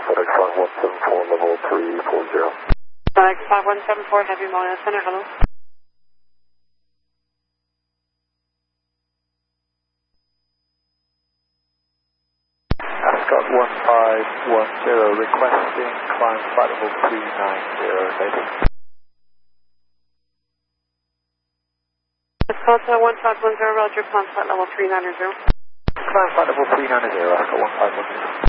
FedEx 5174, level 340. FedEx 5174, Heavy Montana Center, hello. Ascot 1510, requesting climb flight level 390, heading. Ascot 1510, Roger, climb flight level 390. Climb flight level 390, Ascot 1510.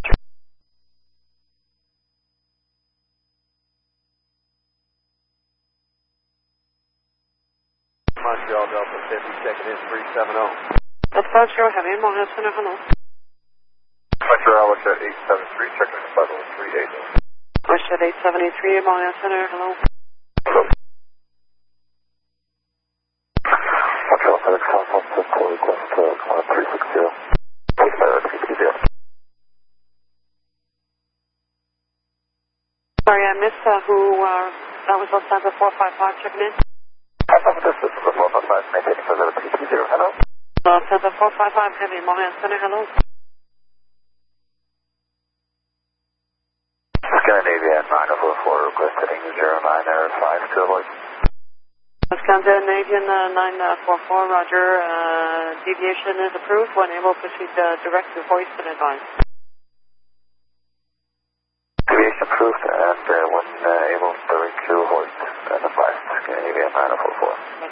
Montreal Delta 50, checking in 370. Ascot 0, Heavy Montana Center, hello. Montreal, Westjet 873, checking in flight level 380. Westjet 873, Montana Center, hello. Hello. Montreal, FedEx 5174, request climb 360. 330. Sorry, I missed who, that was Lufthansa 455 checking in. This is the 455, maintaining for 0330, hello. Lufthansa 455, Heavy Montana Center, hello. Scandinavian 904, requesting 0905 to avoid. Scandinavian 944, Roger. Deviation is approved. When able, proceed direct to hoist and advise. Deviation approved and when able, direct to hoist and advised. Scandinavian 944.